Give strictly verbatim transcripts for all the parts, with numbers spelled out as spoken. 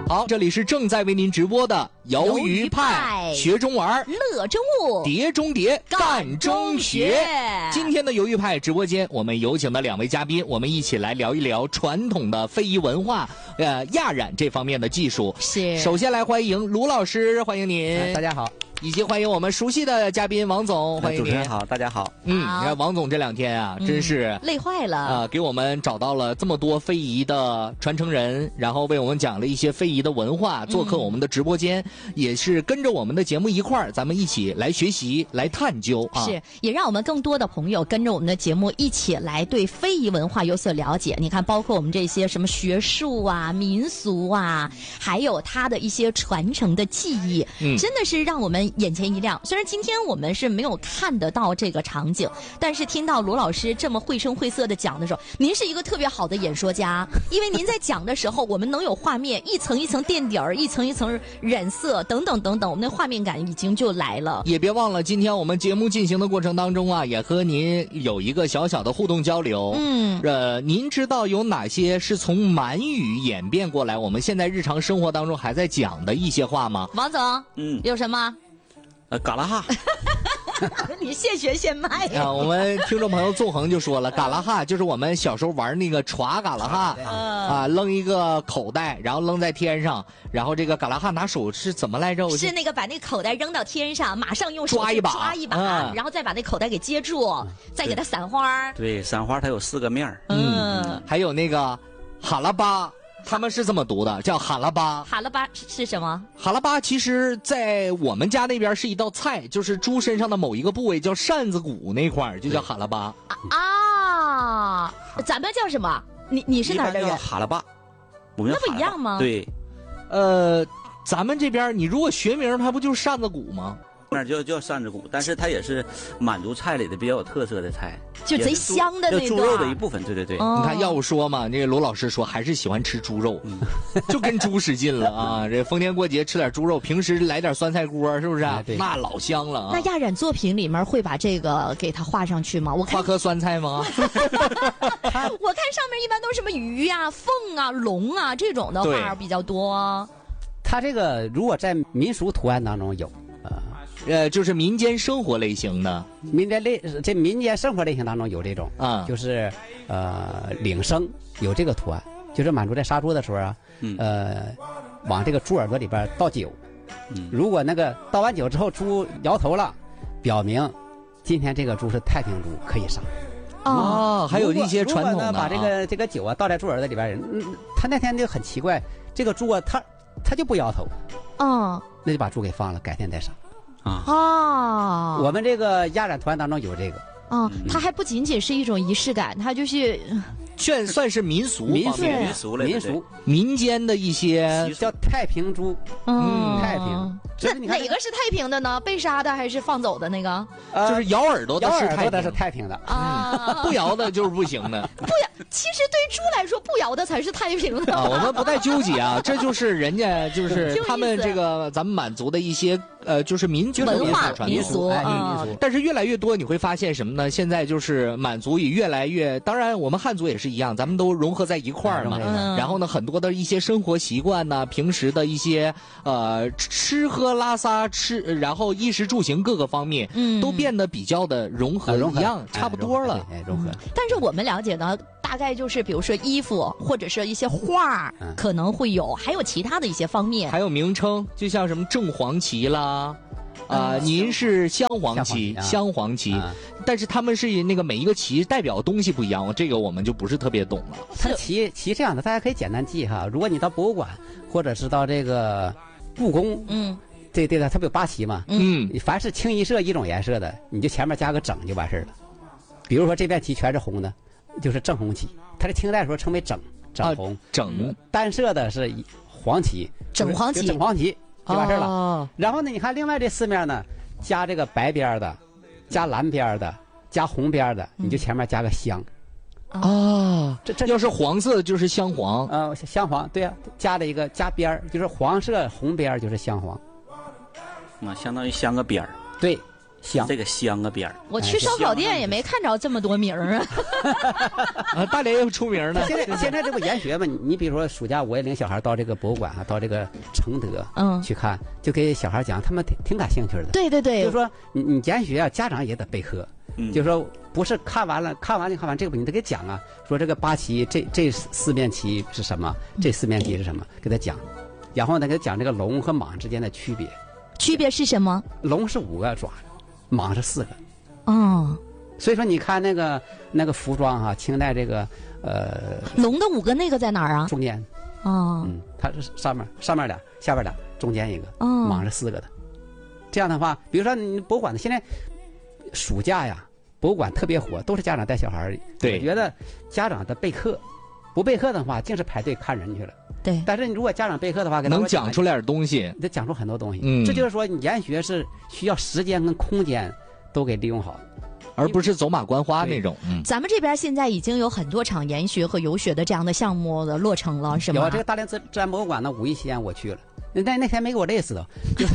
好，这里是正在为您直播的鱿鱼派，学中玩， 乐中物， 碟中谍，干中学。今天的鱿鱼派直播间，我们有请的两位嘉宾，我们一起来聊一聊传统的非遗文化，呃，亚染这方面的技术。 是， 首先来欢迎卢老师，欢迎您。 哎、大家好。 以及欢迎我们熟悉的嘉宾王总，欢迎您。 主持人好，大家好。 嗯，你看王总这两天啊，嗯、真是累坏了啊、呃，给我们找到了这么多非遗的传承人，然后为我们讲了一些非遗的文化，做客我们的直播间，嗯、也是跟着我们的节目一块儿，咱们一起来学习、来探究啊。 是，也让我们更多的朋友跟着我们的节目一起来对非遗文化有所了解。你看，包括我们这些什么学术啊、民俗啊，还有它的一些传承的技艺，嗯，真的是让我们眼前一亮。虽然今天我们是没有看得到这个场景，但是听到罗老师这么绘声绘色的讲的时候，您是一个特别好的演说家，因为您在讲的时候，我们能有画面，一层一层垫底儿，一层一层染色，等等等等，我们的画面感已经就来了。 也别忘了，今天我们节目进行的过程当中啊，也和您有一个小小的互动交流。嗯，呃，您知道有哪些是从满语演变过来，我们现在日常生活当中还在讲的一些话吗？ 王总，嗯，有什么？ 呃，嘎啦哈， 你现学现卖呀、 啊！我们听众朋友纵横就说了，嘎啦哈就是我们小时候玩那个歘嘎啦哈、嗯、啊，扔一个口袋，然后扔在天上，然后这个嘎啦哈拿手是怎么来着？ 是那个把那个口袋扔到天上，马上用手抓一把， 抓一把、 嗯， 然后再把那口袋给接住，嗯、再给它散花。 对，散花它有四个面儿。 嗯，嗯还有那个哈拉巴。他们是这么读的，叫哈拉巴。 哈拉巴是什么？ 哈拉巴其实在我们家那边是一道菜，就是猪身上的某一个部位叫扇子骨那块儿，就叫哈拉巴。 啊，咱们叫什么？你你是哪儿的人？ 哈拉巴，我们那不一样吗？ 对， 呃，咱们这边你如果学名，它不就是扇子骨吗？ 那就叫扇子骨，但是它也是满族菜里的比较有特色的菜， 就贼香的那个猪肉的一部分。对对对， 哦、你看要不说嘛，那个罗老师说还是喜欢吃猪肉，嗯、就跟猪使劲了啊！这逢年过节吃点猪肉，平时来点酸菜锅，是不是、啊？ 哎、 那老香了啊！ 那亚染作品里面会把这个给它画上去吗？我看画颗酸菜吗？ 我看上面一般都是什么鱼呀、啊、凤啊、龙啊这种的画比较多。 它这个如果在民俗图案当中有。 呃，就是民间生活类型的， 民间类这民间生活类型当中有这种啊， 就是呃领生有这个图案，就是满族在杀猪的时候啊，嗯、呃，往这个猪耳朵里边倒酒，嗯，如果那个倒完酒之后猪摇头了，表明今天这个猪是太平猪，可以杀。 哦，还有一些传统的、啊， 把这个这个酒啊倒在猪耳朵里边，嗯，他那天就很奇怪，这个猪啊，他他就不摇头， 嗯， 那就把猪给放了，改天再杀。 啊哦， 我们这个亚染图案当中有这个， 嗯，它还不仅仅是一种仪式感，它就是算算是民俗民俗民俗类民俗民间的一些叫太平猪， 嗯， 太平。 那哪个是太平的呢？被杀的还是放走的那个？ 呃、就是摇耳朵的是太平的是太平的啊， 不摇的就是不行的。 不摇，其实对猪来说，不摇的才是太平的啊。我们不太纠结啊，这就是人家就是他们这个咱们满族的一些呃，就是民族文化传民俗啊。但是越来越多，你会发现什么呢？现在就是满族也越来越，当然我们汉族也是一样，咱们都融合在一块儿嘛。 嗯、 然后呢，很多的一些生活习惯呢，平时的一些呃吃喝拉撒吃，然后衣食住行各个方面，嗯，都变得比较的融合一样，差不多了， 哎，融合。 但是我们了解呢，大概就是比如说衣服或者是一些画，嗯、可能会有，还有其他的一些方面， 还有名称，就像什么正黄旗啦。啊、呃，您是镶黄旗，镶黄旗，啊、但是他们是那个每一个旗代表的东西不一样，这个我们就不是特别懂了。 它旗旗这样的，大家可以简单记哈。如果你到博物馆或者是到这个故宫，嗯，对对的，它不有八旗嘛，嗯，你凡是清一色一种颜色的，你就前面加个整就完事儿了。比如说这边旗全是红的，就是正红旗，它在清代的时候称为整整红， 啊、整单色的是黄旗， 整黄旗， 整黄旗。就完事了、哦。然后呢，你看另外这四面呢，加这个白边的，加蓝边的，加红边的，你就前面加个镶。 啊、哦，这这要是黄色就是镶黄。 呃，镶黄，对呀、啊，加了一个加边儿，就是黄色红边就是镶黄。 啊，相当于镶个边儿。 对， 香这个香啊边儿。 我去烧烤店也没看着这么多名儿啊。 啊，大连又出名了。 现在现在这不研学嘛？你比如说暑假我也领小孩到这个博物馆啊，到这个承德嗯去看，就给小孩讲，他们挺挺感兴趣的。 对对对， 就是说你你研学啊，家长也得备课。嗯，就是说不是看完了看完就看完，这个不你得给讲啊。说这个八旗这这四面旗是什么？这四面旗是什么？给他讲，然后呢给他讲这个龙和蟒之间的区别。 区别是什么？ 龙是五个爪，蟒是四个。 哦。 所以说你看那个那个服装哈、啊，清代这个呃， 龙的五个那个在哪儿啊？ 中间。 哦。 嗯，它是上面上面俩，下边俩，中间一个。 哦。 蟒是四个的。这样的话，比如说你博物馆的现在暑假呀。博物馆特别火，都是家长带小孩儿。 对， 我觉得家长的备课，不备课的话，净是排队看人去了。 对。 但是你如果家长备课的话， 能讲出来点东西， 得讲出很多东西。 嗯， 这就是说，你研学是需要时间跟空间都给利用好， 而不是走马观花那种。嗯， 咱们这边现在已经有很多场研学和游学的这样的项目的落成了，是吗？ 有啊，这个大连自自然博物馆呢，五一期间我去了，那那天没给我累死的。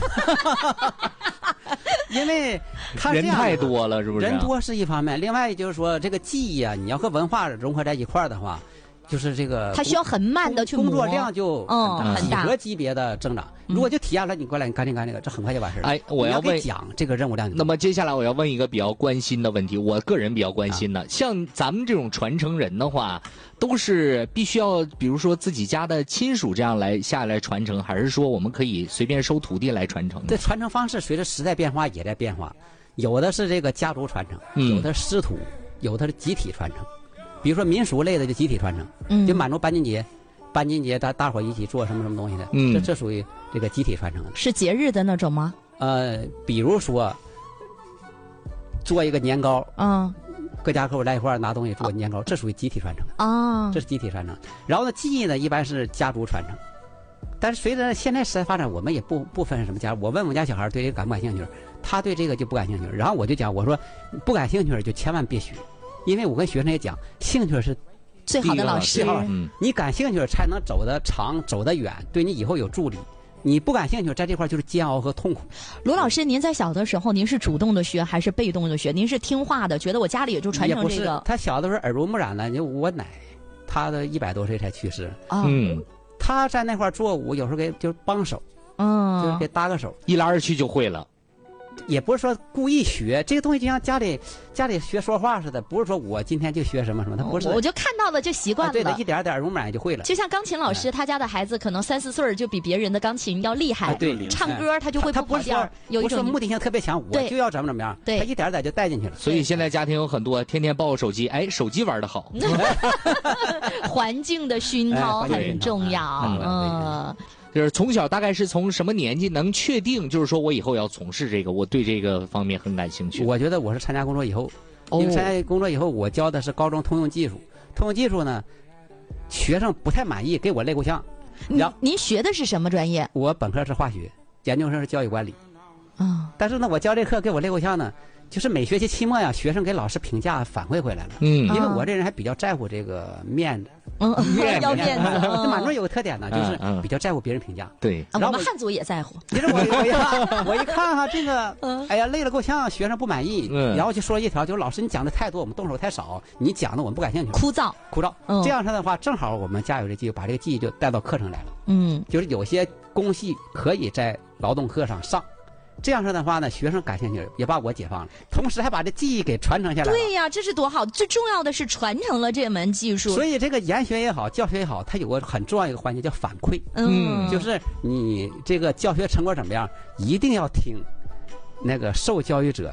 因为他人太多了，是不是？ 人多是一方面，另外就是说这个记忆啊，你要和文化融合在一块儿的话，就是这个它需要很慢的去工作量就嗯几何级别的增长。如果就体验了，你过来你赶紧干这个，这很快就完事了。 哎，我要问讲这个任务量。 那么接下来我要问一个比较关心的问题，我个人比较关心的，啊、像咱们这种传承人的话，都是必须要，比如说自己家的亲属这样来下来传承，还是说我们可以随便收徒弟来传承？ 这传承方式随着时代变化也在变化，有的是这个家族传承，有的师徒，有的是集体传承。比如说民俗类的就集体传承，嗯，就满族搬金节。搬金节，大大伙一起做什么什么东西的，嗯，这这属于这个集体传承的。 是节日的那种吗？ 呃，比如说做一个年糕，嗯，各家客户来一块儿拿东西做年糕，这属于集体传承啊， 这是集体传承。然后呢，技艺呢一般是家族传承，但是随着现在时代发展，我们也不不分什么家。我问我们家小孩对这个感不感兴趣，他对这个就不感兴趣。然后我就讲，我说不感兴趣就千万别学，因为我跟学生也讲，兴趣是最好的老师， 嗯，你感兴趣才能走得长，走得远，对你以后有助力。你不感兴趣，在这块就是煎熬和痛苦。 罗老师，您在小的时候，您是主动的学还是被动的学？您是听话的，觉得我家里也就传承这个。 他小的时候耳濡目染的，就我奶，她的一百多岁才去世。 啊、 嗯， 他在那块做舞，有时候给就是帮手， 嗯， 就是给搭个手， 一来二去就会了。 也不是说故意学这个东西，就像家里家里学说话似的，不是说我今天就学什么什么，他不是。 我就看到了就习惯了，啊、 对的，一点点耳濡目染就会了。 就像钢琴老师，他家的孩子可能三四岁就比别人的钢琴要厉害， 啊、对， 唱歌他就会不跑调，有一种不是目的性特别强，我就要怎么怎么样， 对， 他一点点就带进去了。 所以现在家庭有很多天天抱个手机，哎，手机玩得好。 环境的熏陶很重要，嗯。 就是从小大概是从什么年纪能确定，就是说我以后要从事这个，我对这个方面很感兴趣。 我觉得我是参加工作以后，因为参加工作以后，我教的是高中通用技术。通用技术呢，学生不太满意，给我累够呛。 您您学的是什么专业？ 我本科是化学，研究生是教育管理。 啊、哦， 但是呢，我教这课给我累够呛呢。就是每学期期末呀，学生给老师评价反馈回来了。 嗯， 因为我这人还比较在乎这个面子， 嗯，要面子。 这满族有个特点呢，就是比较在乎别人评价。 对， 我们汉族也在乎。 其实我我一看，我一看哈，这个，哎呀，累了够呛，学生不满意，然后就说一条，就是老师你讲的太多，我们动手太少，你讲的我们不感兴趣， 枯燥， 枯燥。这样式的话，正好我们家有这技术，把这个技艺就带到课程来了。 嗯， 就是有些工系可以在劳动课上上。这样式的话呢，学生感兴趣，也把我解放了，同时还把这技艺给传承下来了。 对呀，这是多好！最重要的是传承了这门技术。 所以这个研学也好，教学也好，它有个很重要一个环节叫反馈。 嗯， 就是你这个教学成果怎么样，一定要听那个受教育者